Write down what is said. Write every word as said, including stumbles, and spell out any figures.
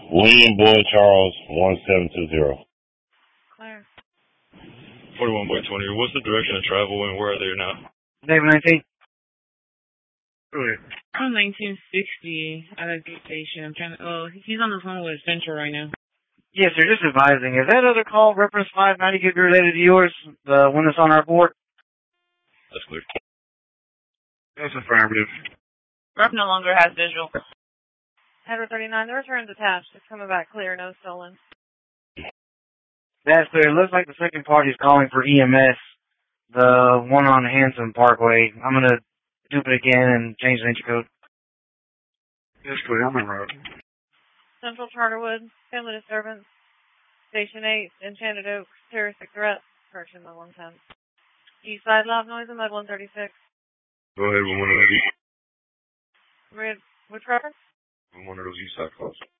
William Boyd Charles, one seven two zero. Claire. forty-one by twenty. What's the direction of travel and where are they now? David nineteen. I'm nineteen sixty at a gate station. I'm trying to, oh, he's on the phone with Central right now. Yes, sir, just advising. Is that other call reference five ninety could be related to yours, the one that's on our board? That's clear. That's affirmative. Rep no longer has visual. Header thirty-nine, the return's attached. It's coming back clear, no stolen. That's clear. It looks like the second party's calling for E M S, the one on Hanson Parkway. I'm going to dupe it again and change the entry code. That's clear. I'm in road. Central Charterwood, family disturbance. Station eight, Enchanted Oaks, terroristic threat. Correction, my one ten. East side, loud noise, and Med one thirty-six. Go ahead with one of those. Red, which reference? One of those east side calls.